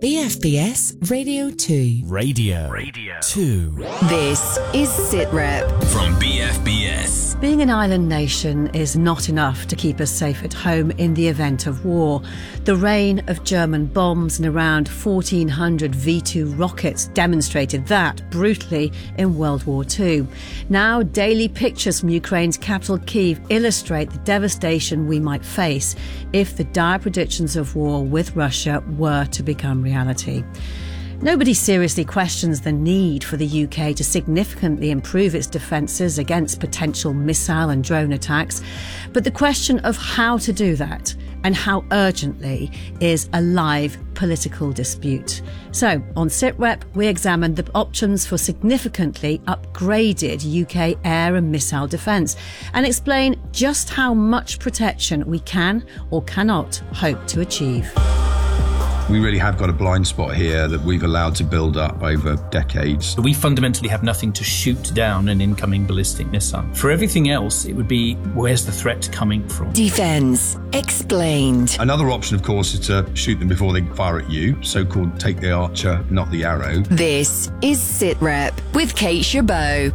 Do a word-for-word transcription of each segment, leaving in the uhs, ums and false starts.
B F B S Radio two. Radio. Radio two. This is SitRep From B F B S. Being an island nation is not enough to keep us safe at home in the event of war. The rain of German bombs and around fourteen hundred V two rockets demonstrated that brutally in World War Two. Now, daily pictures from Ukraine's capital Kyiv illustrate the devastation we might face if the dire predictions of war with Russia were to become reality. Nobody seriously questions the need for the U K to significantly improve its defences against potential missile and drone attacks, but the question of how to do that and how urgently is a live political dispute. So, on SitRep, we examined the options for significantly upgraded U K air and missile defence and explain just how much protection we can or cannot hope to achieve. We really have got a blind spot here that we've allowed to build up over decades. We fundamentally have nothing to shoot down an incoming ballistic missile. For everything else, it would be, where's the threat coming from? Defence Explained. Another option, of course, is to shoot them before they fire at you, so-called take the archer, not the arrow. This is SitRep with Kate Chabot.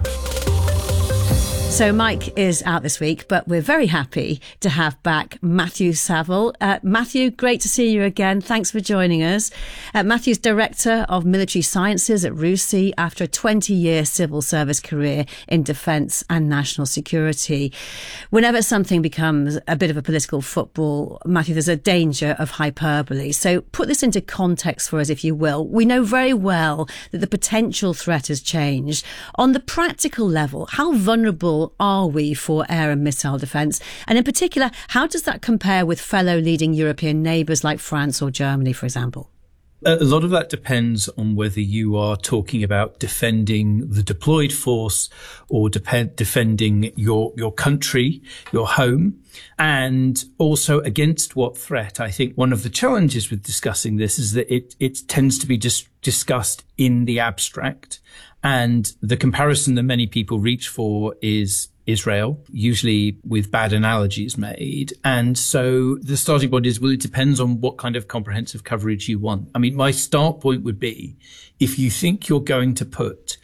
So Mike is out this week, but we're very happy to have back Matthew Saville. Uh, Matthew, great to see you again. Thanks for joining us. Uh, Matthew's Director of Military Sciences at R U S I after a twenty-year civil service career in defence and national security. Whenever something becomes a bit of a political football, Matthew, there's a danger of hyperbole. So put this into context for us, if you will. We know very well that the potential threat has changed. On the practical level, how vulnerable are we for air and missile defence? And in particular, how does that compare with fellow leading European neighbours like France or Germany, for example? A lot of that depends on whether you are talking about defending the deployed force or depend, defending your, your country, your home, and also against what threat. I think one of the challenges with discussing this is that it, it tends to be just discussed in the abstract. And the comparison that many people reach for is Israel, usually with bad analogies made. And so the starting point is, well, it depends on what kind of comprehensive coverage you want. I mean, my start point would be, if you think you're going to put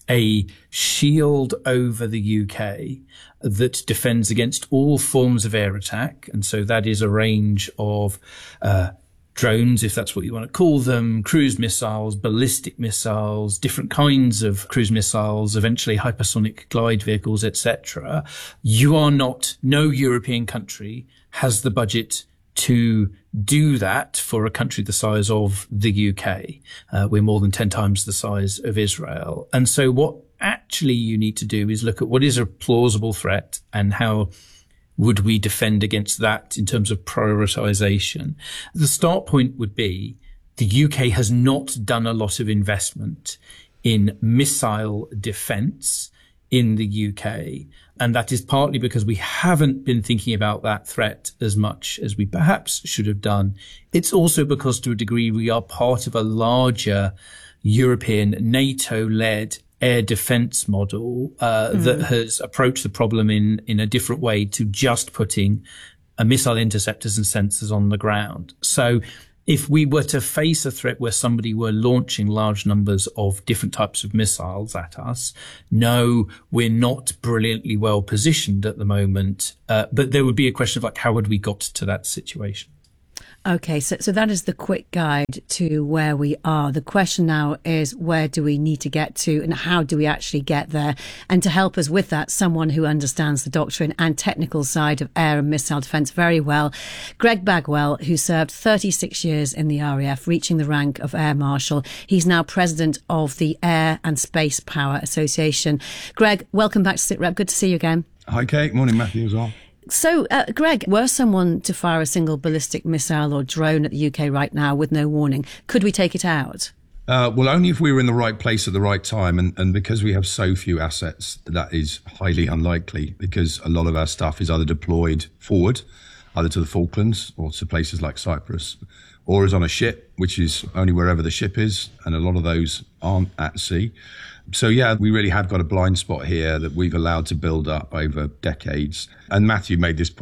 a shield over the U K that defends against all forms of air attack, and so that is a range of uh drones, if that's what you want to call them, cruise missiles, ballistic missiles, different kinds of cruise missiles, eventually hypersonic glide vehicles, et cetera. You are not, no European country has the budget to do that for a country the size of the U K. Uh, we're more than ten times the size of Israel. And so what actually you need to do is look at what is a plausible threat and how would we defend against that in terms of prioritization? The start point would be the U K has not done a lot of investment in missile defense in the U K. And that is partly because we haven't been thinking about that threat as much as we perhaps should have done. It's also because to a degree we are part of a larger European NATO-led air defense model uh, mm. that has approached the problem in, in a different way to just putting uh, missile interceptors and sensors on the ground. So if we were to face a threat where somebody were launching large numbers of different types of missiles at us, no, we're not brilliantly well positioned at the moment. Uh, but there would be a question of like, how had we got to that situation? Okay, so, so that is the quick guide to where we are. The question now is, where do we need to get to and how do we actually get there? And to help us with that, someone who understands the doctrine and technical side of air and missile defence very well, Greg Bagwell, who served thirty-six years in the R A F, reaching the rank of Air Marshal. He's now president of the Air and Space Power Association. Greg, welcome back to SitRep. Good to see you again. Hi, Kate. Morning, Matthew, as well. So, uh, Greg, were someone to fire a single ballistic missile or drone at the U K right now with no warning, could we take it out? Uh, well, only if we were in the right place at the right time. And, and because we have so few assets, that is highly unlikely because a lot of our stuff is either deployed forward, either to the Falklands or to places like Cyprus, or is on a ship, which is only wherever the ship is. And a lot of those aren't at sea. So, yeah, we really have got a blind spot here that we've allowed to build up over decades. And Matthew made this point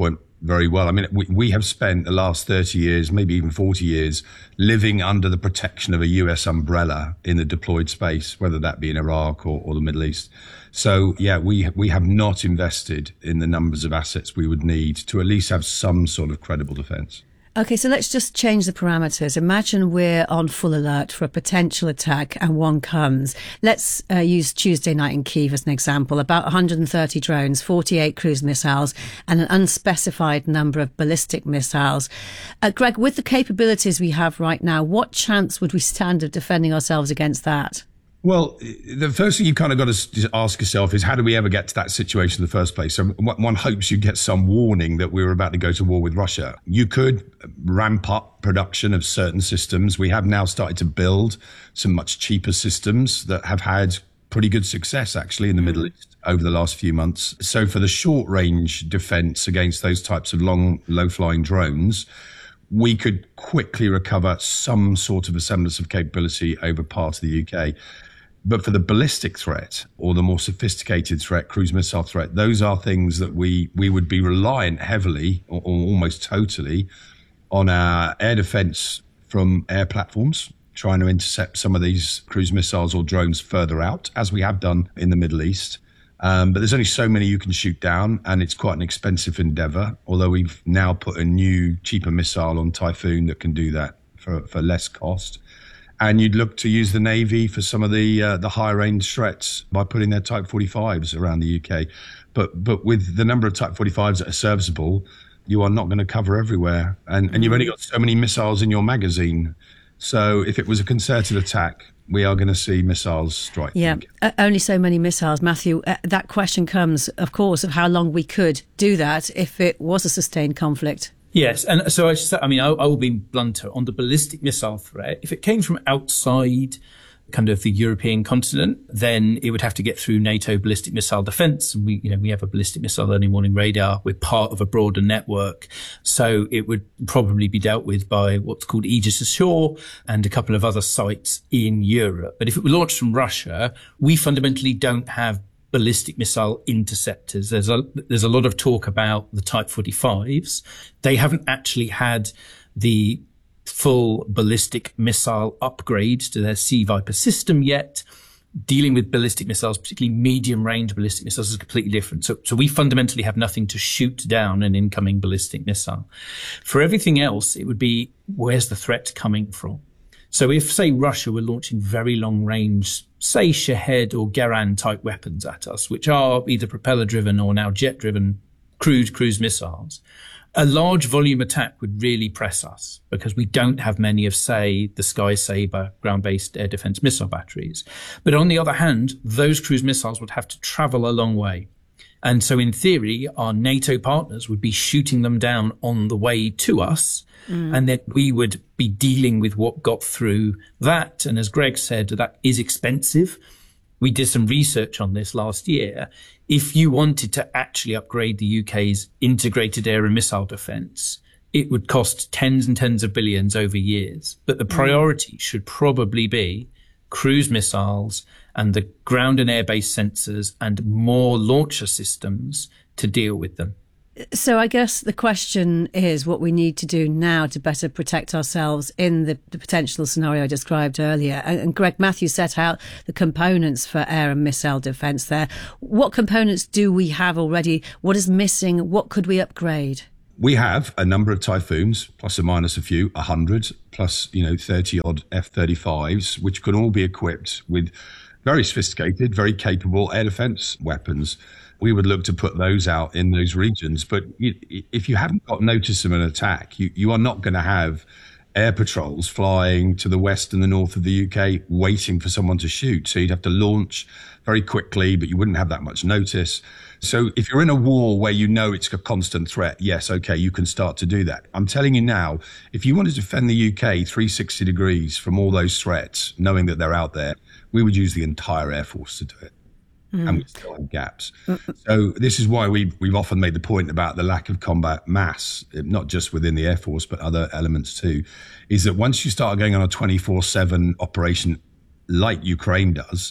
very well. I mean, we, we have spent the last thirty years, maybe even forty years, living under the protection of a U S umbrella in the deployed space, whether that be in Iraq or, or the Middle East. So, yeah, we we have not invested in the numbers of assets we would need to at least have some sort of credible defence. Okay, so let's just change the parameters. Imagine we're on full alert for a potential attack and one comes. Let's uh, use Tuesday night in Kyiv as an example. About one hundred thirty drones, forty-eight cruise missiles and an unspecified number of ballistic missiles. Uh, Greg, with the capabilities we have right now, what chance would we stand of defending ourselves against that? Well, the first thing you've kind of got to ask yourself is, how do we ever get to that situation in the first place? So one hopes you get some warning that we were about to go to war with Russia. You could ramp up production of certain systems. We have now started to build some much cheaper systems that have had pretty good success, actually, in the Middle East over the last few months. So for the short range defense against those types of long, low flying drones, we could quickly recover some sort of a semblance of capability over part of the U K. But for the ballistic threat or the more sophisticated threat, cruise missile threat, those are things that we, we would be reliant heavily or, or almost totally on our air defense from air platforms, trying to intercept some of these cruise missiles or drones further out, as we have done in the Middle East. Um, but there's only so many you can shoot down, and it's quite an expensive endeavor, although we've now put a new, cheaper missile on Typhoon that can do that for, for less cost. And you'd look to use the Navy for some of the uh, the high range threats by putting their Type forty-fives around the U K. But but with the number of Type forty-fives that are serviceable, you are not going to cover everywhere. And, and you've only got so many missiles in your magazine. So if it was a concerted attack, we are going to see missiles strike. Yeah, uh, only so many missiles. Matthew, uh, that question comes, of course, of how long we could do that if it was a sustained conflict. Yes, and so I, should say, I mean, I, I will be blunter on the ballistic missile threat. If it came from outside kind of the European continent, then it would have to get through NATO ballistic missile defense. We, you know, we have a ballistic missile early warning radar. We're part of a broader network. So it would probably be dealt with by what's called Aegis Ashore and a couple of other sites in Europe. But if it were launched from Russia, we fundamentally don't have ballistic missile interceptors. There's a, there's a lot of talk about the Type forty-fives. They haven't actually had the full ballistic missile upgrade to their Sea Viper system yet. Dealing with ballistic missiles, particularly medium range ballistic missiles, is completely different. So, so we fundamentally have nothing to shoot down an incoming ballistic missile. For everything else, it would be, where's the threat coming from? So if, say, Russia were launching very long range, say Shahed or Geran type weapons at us, which are either propeller driven or now jet driven crude cruise missiles, a large volume attack would really press us because we don't have many of, say, the Sky Sabre ground-based air defense missile batteries. But on the other hand, those cruise missiles would have to travel a long way. And so in theory, our NATO partners would be shooting them down on the way to us. Mm. And then we would be dealing with what got through that. And as Greg said, that is expensive. We did some research on this last year. If you wanted to actually upgrade the U K's integrated air and missile defense, it would cost tens and tens of billions over years. But the priority mm. should probably be cruise missiles and the ground and air-based sensors and more launcher systems to deal with them. So I guess the question is what we need to do now to better protect ourselves in the, the potential scenario I described earlier. And, and Greg, Matthew set out the components for air and missile defence there. What components do we have already? What is missing? What could we upgrade? We have a number of Typhoons, plus or minus a few, one hundred, plus, you know, thirty odd F thirty-fives, which can all be equipped with very sophisticated, very capable air defense weapons. We would look to put those out in those regions. But if you haven't got notice of an attack, you, you are not going to have air patrols flying to the west and the north of the U K waiting for someone to shoot. So you'd have to launch very quickly, but you wouldn't have that much notice. So if you're in a war where you know it's a constant threat, yes, okay, you can start to do that. I'm telling you now, if you want to defend the U K three hundred sixty degrees from all those threats, knowing that they're out there, we would use the entire Air Force to do it. Mm. And we still have gaps. Mm. So this is why we've, we've often made the point about the lack of combat mass, not just within the Air Force, but other elements too, is that once you start going on a twenty-four seven operation like Ukraine does,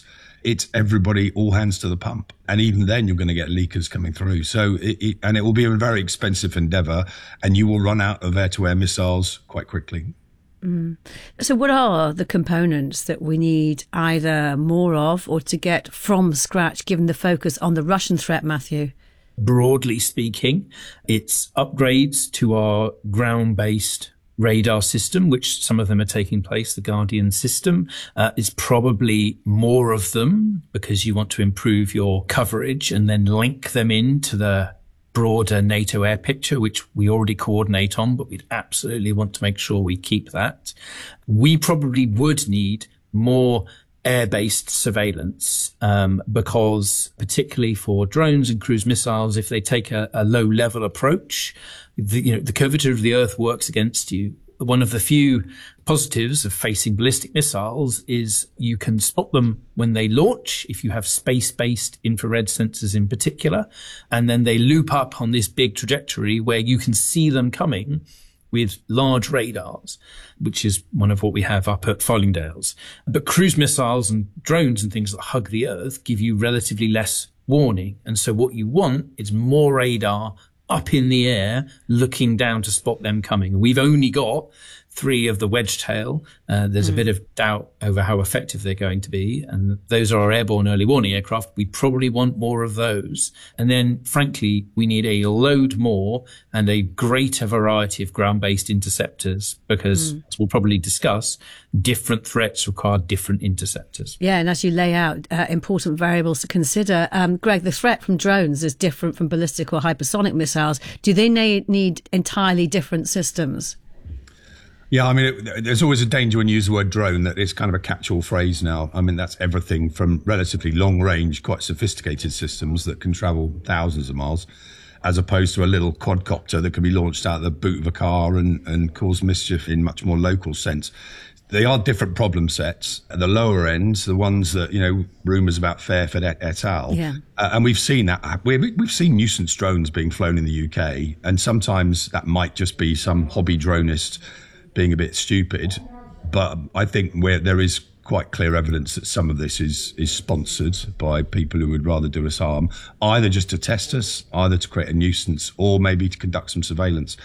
it's everybody, all hands to the pump. And even then you're going to get leakers coming through. So it, it, and it will be a very expensive endeavor, and you will run out of air-to-air missiles quite quickly. Mm. So what are the components that we need either more of or to get from scratch, given the focus on the Russian threat, Matthew? Broadly speaking, it's upgrades to our ground-based radar system, which some of them are taking place. The Guardian system uh, is probably more of them because you want to improve your coverage and then link them into the broader NATO air picture, which we already coordinate on, but we'd absolutely want to make sure we keep that. We probably would need more air-based surveillance um, because particularly for drones and cruise missiles, if they take a, a low-level approach, the, you know, the curvature of the Earth works against you. One of the few positives of facing ballistic missiles is you can spot them when they launch, if you have space-based infrared sensors in particular, and then they loop up on this big trajectory where you can see them coming with large radars, which is one of what we have up at Fylingdales. But cruise missiles and drones and things that hug the Earth give you relatively less warning. And so what you want is more radar up in the air, looking down to spot them coming. We've only got three of the Wedgetail. Uh, there's mm. a bit of doubt over how effective they're going to be. And those are our airborne early warning aircraft. We probably want more of those. And then, frankly, we need a load more and a greater variety of ground-based interceptors because, mm. as we'll probably discuss, different threats require different interceptors. Yeah, and as you lay out uh, important variables to consider, um, Greg, the threat from drones is different from ballistic or hypersonic missiles. Do they na- need entirely different systems? Yeah, I mean, it, there's always a danger when you use the word drone that it's kind of a catch-all phrase now. I mean, that's everything from relatively long-range, quite sophisticated systems that can travel thousands of miles, as opposed to a little quadcopter that can be launched out of the boot of a car and, and cause mischief in much more local sense. They are different problem sets. At the lower ends, the ones that, you know, rumours about Fairford et, et al. Yeah. Uh, and we've seen that. We've, we've seen nuisance drones being flown in the U K, and sometimes that might just be some hobby dronist being a bit stupid, but I think where there is quite clear evidence that some of this is is sponsored by people who would rather do us harm, either just to test us, either to create a nuisance, or maybe to conduct some surveillance.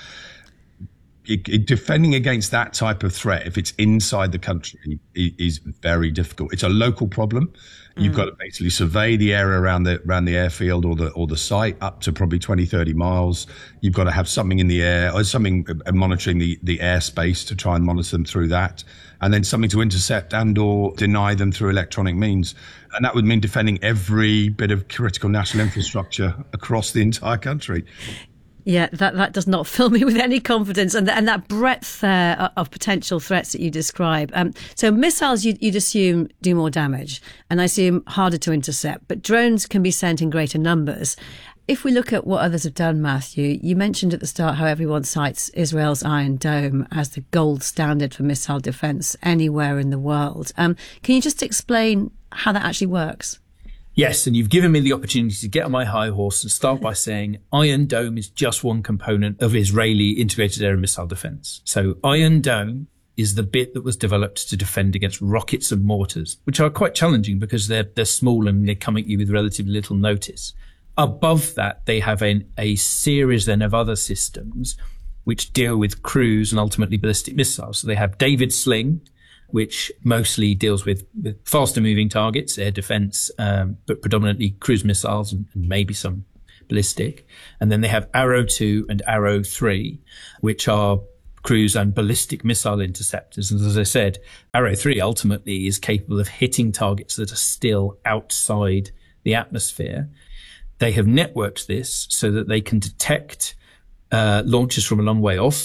It, it, defending against that type of threat, if it's inside the country, it, is very difficult. It's a local problem. You've mm. got to basically survey the area around the around the airfield or the or the site up to probably twenty, thirty miles. You've got to have something in the air or something uh, monitoring the, the airspace to try and monitor them through that. And then something to intercept and or deny them through electronic means. And that would mean defending every bit of critical national infrastructure across the entire country. Yeah, that, that does not fill me with any confidence. And, th- and that breadth uh, of potential threats that you describe. Um, so missiles, you'd, you'd assume, do more damage, and I assume harder to intercept. But drones can be sent in greater numbers. If we look at what others have done, Matthew, you mentioned at the start how everyone cites Israel's Iron Dome as the gold standard for missile defence anywhere in the world. Um, can you just explain how that actually works? Yes, and you've given me the opportunity to get on my high horse and start by saying Iron Dome is just one component of Israeli integrated air and missile defence. So Iron Dome is the bit that was developed to defend against rockets and mortars, which are quite challenging because they're they're small and they come at you with relatively little notice. Above that, they have a, a series then of other systems which deal with cruise and ultimately ballistic missiles. So they have David Sling, which mostly deals with, with faster moving targets, air defense, um, but predominantly cruise missiles and, and maybe some ballistic. And then they have Arrow two and Arrow three, which are cruise and ballistic missile interceptors. And as I said, Arrow three ultimately is capable of hitting targets that are still outside the atmosphere. They have networked this so that they can detect uh, launches from a long way off.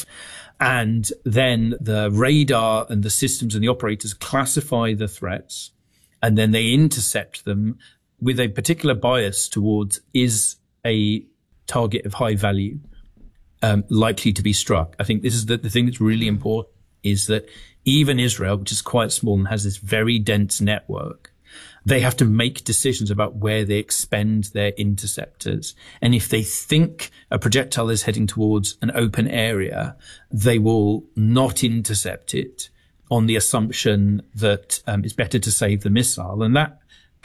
And then the radar and the systems and the operators classify the threats, and then they intercept them with a particular bias towards, is a target of high value um, likely to be struck? I think this is the, the thing that's really important, is that even Israel, which is quite small and has this very dense network, they have to make decisions about where they expend their interceptors. And if they think a projectile is heading towards an open area, they will not intercept it on the assumption that um, it's better to save the missile. And that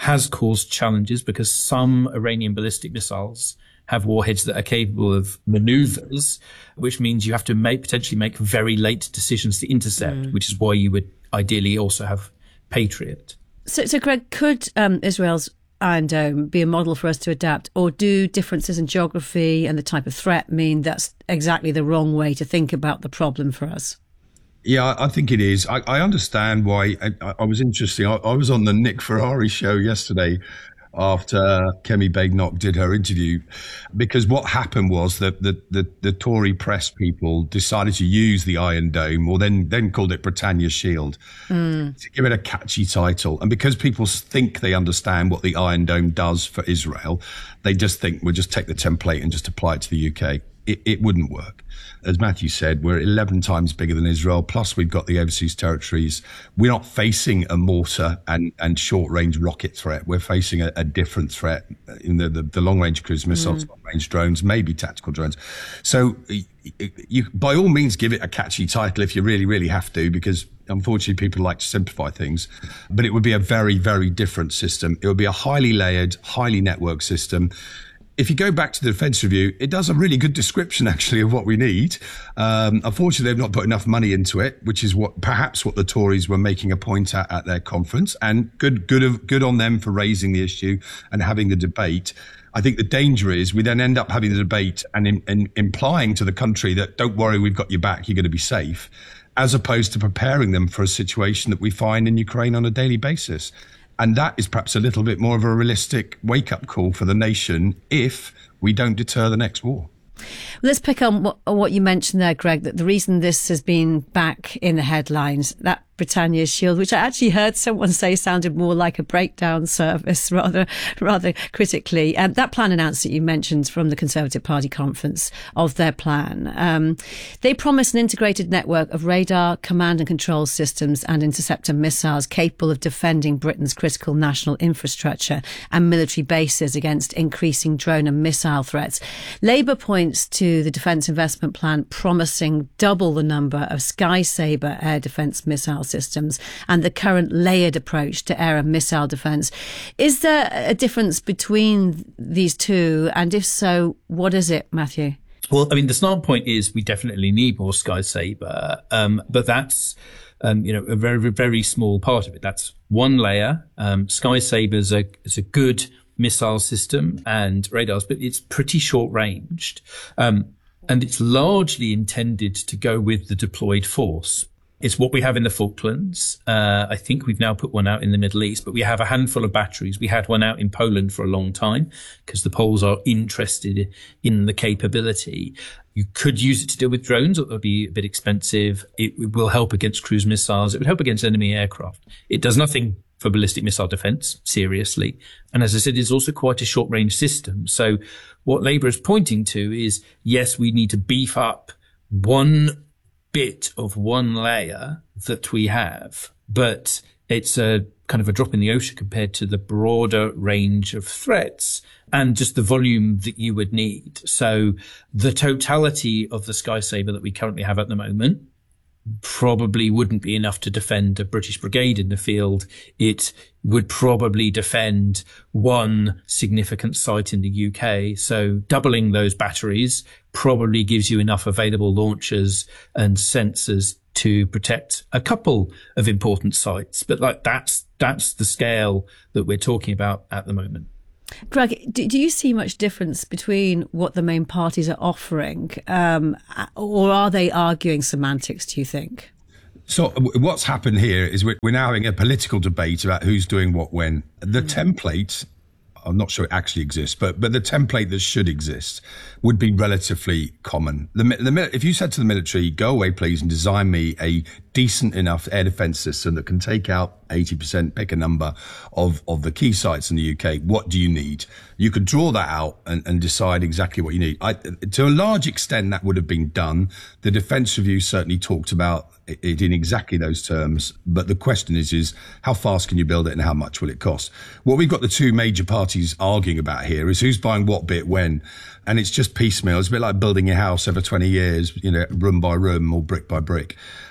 has caused challenges because some Iranian ballistic missiles have warheads that are capable of maneuvers, which means you have to make, potentially make very late decisions to intercept, mm. which is why you would ideally also have Patriot. So, so Greg, could um, Israel's Iron Dome be a model for us to adapt, or do differences in geography and the type of threat mean that's exactly the wrong way to think about the problem for us? Yeah, I think it is. I, I understand why. I, I was interesting. I, I was on the Nick Ferrari show yesterday after Kemi Badenoch did her interview, because what happened was that the, the, the Tory press people decided to use the Iron Dome, or then, then called it Britannia Shield, mm. to give it a catchy title. And because people think they understand what the Iron Dome does for Israel, they just think we'll just take the template and just apply it to the U K. It, it wouldn't work. As Matthew said, we're eleven times bigger than Israel, plus we've got the overseas territories. We're not facing a mortar and, and short-range rocket threat. We're facing a, a different threat in the, the, the long-range cruise missiles, mm. long-range drones, maybe tactical drones. So you, by all means, give it a catchy title if you really, really have to, because unfortunately people like to simplify things. But it would be a very, very different system. It would be a highly layered, highly networked system. If you go back to the Defence Review, it does a really good description, actually, of what we need. Um, unfortunately, they've not put enough money into it, which is what perhaps what the Tories were making a point at at their conference. And good, good, of, good on them for raising the issue and having the debate. I think the danger is we then end up having the debate and, in, and implying to the country that, don't worry, we've got your back, you're going to be safe, as opposed to preparing them for a situation that we find in Ukraine on a daily basis. And that is perhaps a little bit more of a realistic wake-up call for the nation if we don't deter the next war. Let's pick on what, what you mentioned there, Greg, that the reason this has been back in the headlines, that Britannia Shield, which I actually heard someone say sounded more like a breakdown service rather rather critically. Um, that plan announced that you mentioned from the Conservative Party conference of their plan. Um, they promise an integrated network of radar, command and control systems and interceptor missiles capable of defending Britain's critical national infrastructure and military bases against increasing drone and missile threats. Labour points to the Defence Investment Plan promising double the number of Sky Sabre air defence missile systems and the current layered approach to air and missile defence. Is there a difference between these two? And if so, what is it, Matthew? Well, I mean, the start point is we definitely need more Sky Sabre, um, but that's um, you know a very, very small part of it. That's one layer. Um, Sky Sabre is a, is a good missile system and radars, but it's pretty short ranged. Um, and it's largely intended to go with the deployed force. It's what we have in the Falklands. Uh, I think we've now put one out in the Middle East, but we have a handful of batteries. We had one out in Poland for a long time because the Poles are interested in the capability. You could use it to deal with drones. It would be a bit expensive. It will help against cruise missiles. It would help against enemy aircraft. It does nothing for ballistic missile defence, seriously. And as I said, it's also quite a short-range system. So what Labour is pointing to is, yes, we need to beef up one bit of one layer that we have, but it's a kind of a drop in the ocean compared to the broader range of threats and just the volume that you would need. So the totality of the Sky Sabre that we currently have at the moment probably wouldn't be enough to defend a British brigade in the field. It would probably defend one significant site in the U K. So doubling those batteries probably gives you enough available launchers and sensors to protect a couple of important sites. But like that's, that's the scale that we're talking about at the moment. Greg, do, do you see much difference between what the main parties are offering, um, or are they arguing semantics, do you think? So what's happened here is we're, we're now having a political debate about who's doing what when. The mm. template, I'm not sure it actually exists, but but the template that should exist would be relatively common. The, the, if you said to the military, go away, please, and design me a decent enough air defence system that can take out eighty percent, pick a number, of, of the key sites in the U K, what do you need? You could draw that out and, and decide exactly what you need. I, to a large extent, that would have been done. The Defence Review certainly talked about it in exactly those terms. But the question is, is how fast can you build it and how much will it cost? What we've got the two major parties arguing about here is who's buying what bit when. And it's just piecemeal. It's a bit like building your house over twenty years, you know, room by room or brick by brick. They're both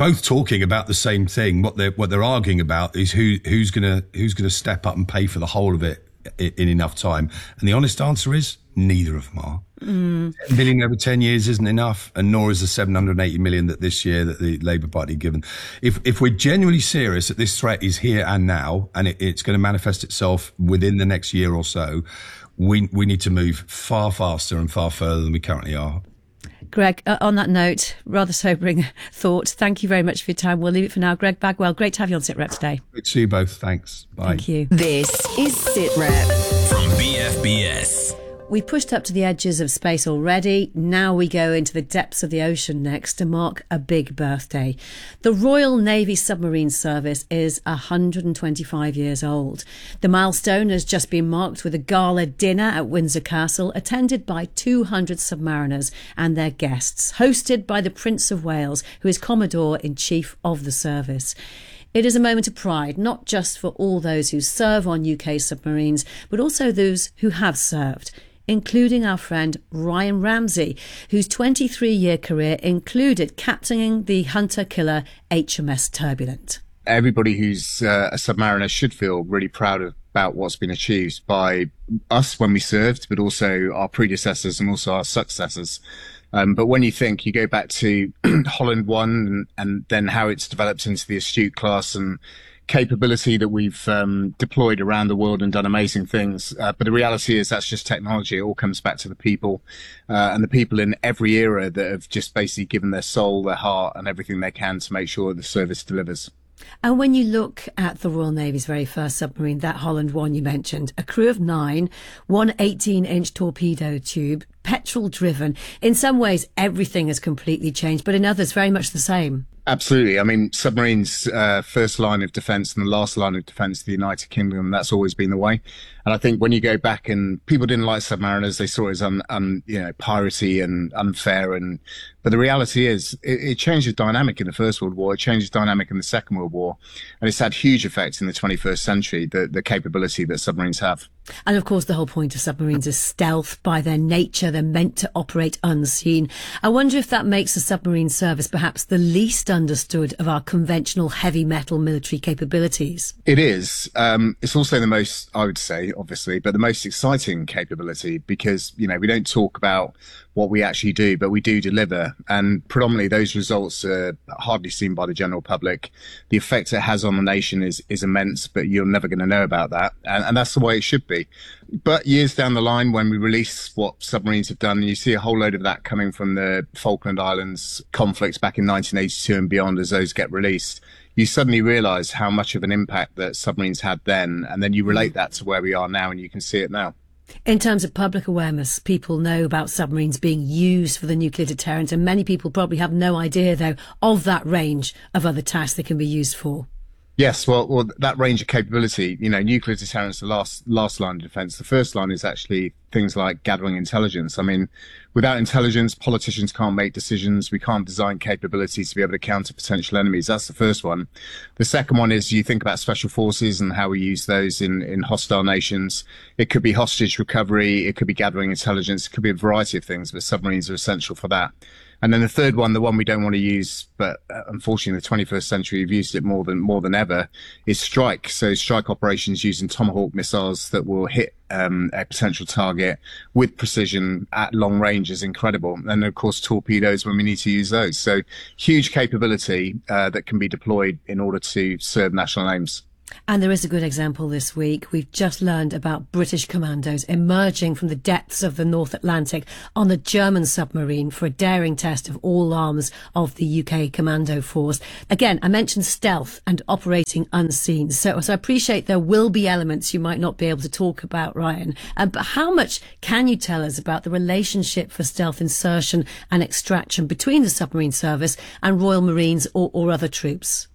both talking about the same thing. What they're what they're arguing about is who who's gonna who's gonna step up and pay for the whole of it in, in enough time. And the honest answer is neither of them are. Mm. ten billion over ten years isn't enough, and nor is the seven hundred eighty million that this year that the Labour Party given. If if we're genuinely serious that this threat is here and now, and it, it's going to manifest itself within the next year or so, we we need to move far faster and far further than we currently are. Greg, uh, on that note, rather sobering thought. Thank you very much for your time. We'll leave it for now. Greg Bagwell, great to have you on SitRep today. Good to see you both. Thanks. Bye. Thank you. This is SitRep from B F B S. We pushed up to the edges of space already. Now we go into the depths of the ocean next to mark a big birthday. The Royal Navy Submarine Service is one hundred twenty-five years old. The milestone has just been marked with a gala dinner at Windsor Castle, attended by two hundred submariners and their guests, hosted by the Prince of Wales, who is Commodore-in-Chief of the service. It is a moment of pride, not just for all those who serve on U K submarines, but also those who have served, including our friend Ryan Ramsey, whose twenty-three-year career included captaining the hunter-killer H M S Turbulent. Everybody who's uh, a submariner should feel really proud of, about what's been achieved by us when we served, but also our predecessors and also our successors. Um, but when you think, you go back to Holland one and, and then how it's developed into the Astute class and capability that we've um, deployed around the world and done amazing things. Uh, but the reality is that's just technology. It all comes back to the people uh, and the people in every era that have just basically given their soul, their heart and everything they can to make sure the service delivers. And when you look at the Royal Navy's very first submarine, that Holland one you mentioned, a crew of nine, one eighteen-inch torpedo tube, petrol-driven. In some ways, everything has completely changed, but in others, very much the same. Absolutely. I mean, submarines, uh, first line of defence and the last line of defence of the United Kingdom, that's always been the way. And I think when you go back and people didn't like submariners, they saw it as un, un, you know, piratey and unfair. And but the reality is it, it changed the dynamic in the First World War. It changed the dynamic in the Second World War. And it's had huge effects in the twenty-first century, the, the capability that submarines have. And of course, the whole point of submarines is stealth. By their nature, they're meant to operate unseen. I wonder if that makes the submarine service perhaps the least understood of our conventional heavy metal military capabilities. It is. Um, it's also the most, I would say, obviously, but the most exciting capability because, you know, we don't talk about what we actually do, but we do deliver. And predominantly those results are hardly seen by the general public. The effect it has on the nation is, is immense, but you're never going to know about that. And, and that's the way it should be. But years down the line, when we release what submarines have done, you see a whole load of that coming from the Falkland Islands conflicts back in nineteen eighty-two and beyond as those get released. You suddenly realise how much of an impact that submarines had then, and then you relate that to where we are now, and you can see it now. In terms of public awareness, people know about submarines being used for the nuclear deterrent, and many people probably have no idea, though, of that range of other tasks they can be used for. Yes, well, well, that range of capability, you know, nuclear deterrence, the last last line of defence. The first line is actually things like gathering intelligence. I mean, without intelligence, politicians can't make decisions. We can't design capabilities to be able to counter potential enemies. That's the first one. The second one is you think about special forces and how we use those in, in hostile nations. It could be hostage recovery. It could be gathering intelligence. It could be a variety of things, but submarines are essential for that. And then the third one, the one we don't want to use, but uh, unfortunately in the twenty-first century, we've used it more than more than ever, is strike. So strike operations using Tomahawk missiles that will hit um, a potential target with precision at long range is incredible. And of course, torpedoes when we need to use those. So huge capability uh, that can be deployed in order to serve national aims. And there is a good example this week. We've just learned about British commandos emerging from the depths of the North Atlantic on the German submarine for a daring test of all arms of the U K commando force. Again, I mentioned stealth and operating unseen. So, so I appreciate there will be elements you might not be able to talk about, Ryan. Um, but how much can you tell us about the relationship for stealth insertion and extraction between the submarine service and Royal Marines or, or other troops?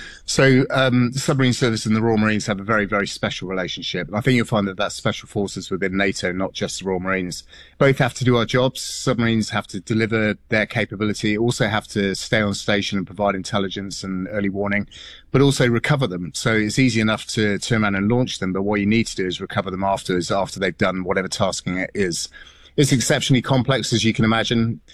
So um, the submarine service and the Royal Marines have a very, very special relationship. And I think you'll find that that's special forces within NATO, not just the Royal Marines. Both have to do our jobs. Submarines have to deliver their capability, also have to stay on station and provide intelligence and early warning, but also recover them. So it's easy enough to turn around and launch them, but what you need to do is recover them afterwards, after they've done whatever tasking it is. It's exceptionally complex, as you can imagine.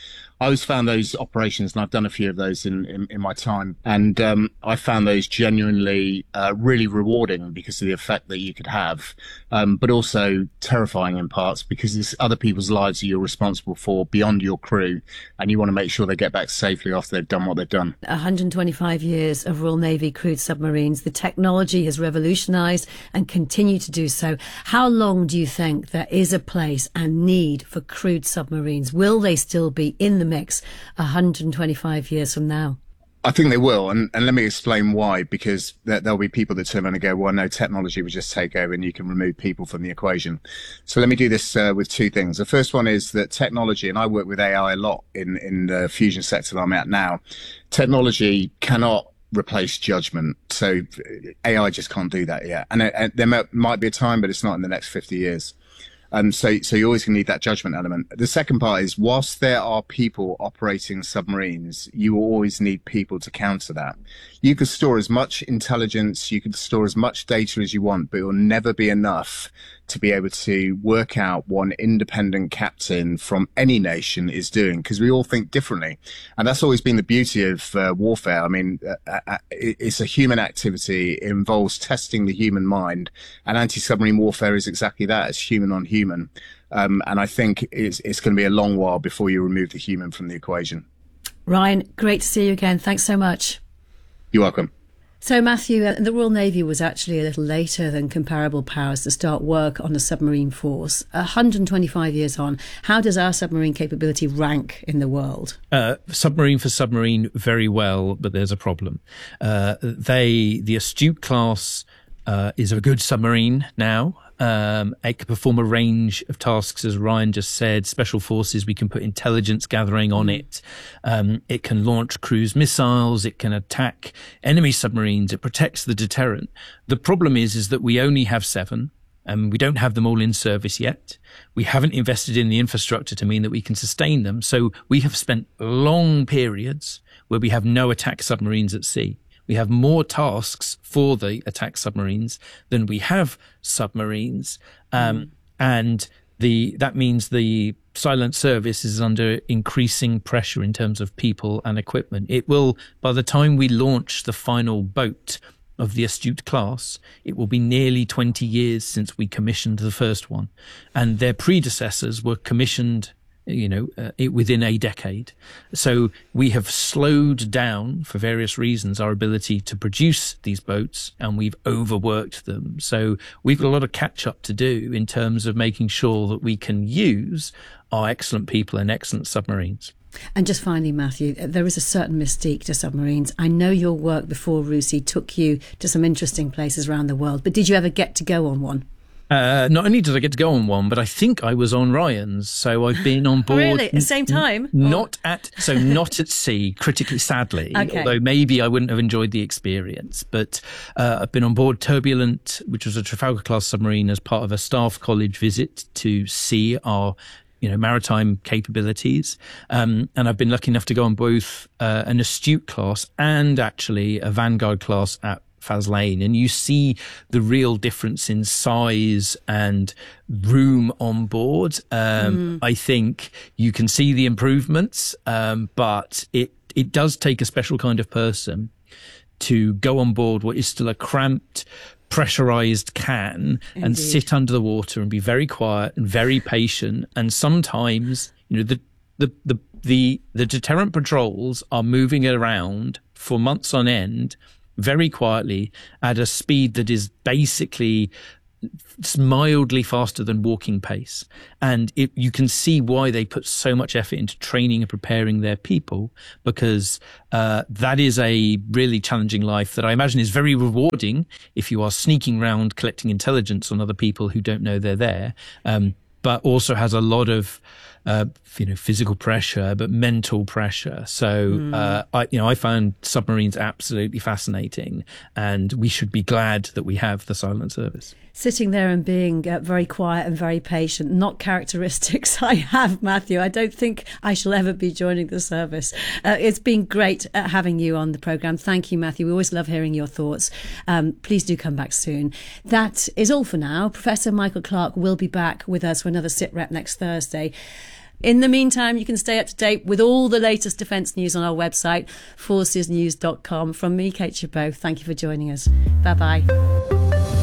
I always found those operations, and I've done a few of those in, in, in my time, and um, I found those genuinely uh, really rewarding because of the effect that you could have, um, but also terrifying in parts because it's other people's lives that you're responsible for beyond your crew, and you want to make sure they get back safely after they've done what they've done. one hundred twenty-five years of Royal Navy crewed submarines. The technology has revolutionised and continue to do so. How long do you think there is a place and need for crewed submarines? Will they still be in the mix one hundred twenty-five years from now? I think they will, and, and let me explain why, because there, there'll be people that turn around and go, well, no, technology will just take over and you can remove people from the equation. So let me do this uh, with two things. The first one is that technology, and I work with A I a lot in, in the fusion sector that I'm at now, technology cannot replace judgment. So A I just can't do that yet. And, and there might be a time, but it's not in the next fifty years. Um, so, so you always need that judgment element. The second part is, whilst there are people operating submarines, you will always need people to counter that. You could store as much intelligence, you could store as much data as you want, but it will never be enough to be able to work out what an independent captain from any nation is doing, because we all think differently. And that's always been the beauty of uh, warfare. I mean, uh, uh, it's a human activity. It involves testing the human mind, and anti-submarine warfare is exactly that. It's human on human. Um, and I think it's, it's going to be a long while before you remove the human from the equation. Ryan, great to see you again. Thanks so much. You're welcome. So, Matthew, uh, the Royal Navy was actually a little later than comparable powers to start work on a submarine force. one hundred twenty-five years on, how does our submarine capability rank in the world? Uh, submarine for submarine, very well, but there's a problem. Uh, they, the Astute class uh, is a good submarine now. Um, it can perform a range of tasks, as Ryan just said. Special forces, we can put intelligence gathering on it. Um, it can launch cruise missiles. It can attack enemy submarines. It protects the deterrent. The problem is, is that we only have seven, and we don't have them all in service yet. We haven't invested in the infrastructure to mean that we can sustain them. So we have spent long periods where we have no attack submarines at sea. We have more tasks for the attack submarines than we have submarines. Um, mm. And the that means the silent service is under increasing pressure in terms of people and equipment. It will, by the time we launch the final boat of the Astute class, it will be nearly twenty years since we commissioned the first one. And their predecessors were commissioned you know, uh, it, within a decade. So we have slowed down, for various reasons, our ability to produce these boats, and we've overworked them. So we've got a lot of catch up to do in terms of making sure that we can use our excellent people and excellent submarines. And just finally, Matthew, there is a certain mystique to submarines. I know your work before RUSI took you to some interesting places around the world, but did you ever get to go on one? Uh, not only did I get to go on one, but I think I was on Ryan's. So I've been on board. Really? At the same time? N- not at, so not at sea, critically, sadly, okay. Although maybe I wouldn't have enjoyed the experience. But uh, I've been on board Turbulent, which was a Trafalgar class submarine, as part of a staff college visit to see our you know, maritime capabilities. Um, and I've been lucky enough to go on both uh, an Astute class and actually a Vanguard class at Faslane, and you see the real difference in size and room on board. Um, mm. I think you can see the improvements, um, but it, it does take a special kind of person to go on board what is still a cramped, pressurized can Indeed. And sit under the water and be very quiet and very patient. And sometimes, you know, the, the, the, the, the deterrent patrols are moving around for months on end, very quietly at a speed that is basically mildly faster than walking pace. And it, you can see why they put so much effort into training and preparing their people, because uh, that is a really challenging life that I imagine is very rewarding if you are sneaking around collecting intelligence on other people who don't know they're there, um, but also has a lot of Uh, you know, physical pressure, but mental pressure. So, mm. uh, I, you know, I found submarines absolutely fascinating, and we should be glad that we have the silent service. Sitting there and being uh, very quiet and very patient, not characteristics I have, Matthew. I don't think I shall ever be joining the service. Uh, it's been great uh, having you on the programme. Thank you, Matthew. We always love hearing your thoughts. Um, please do come back soon. That is all for now. Professor Michael Clarke will be back with us for another SITREP next Thursday. In the meantime, you can stay up to date with all the latest defence news on our website, forces news dot com. From me, Kate Chabot, thank you for joining us. Bye-bye.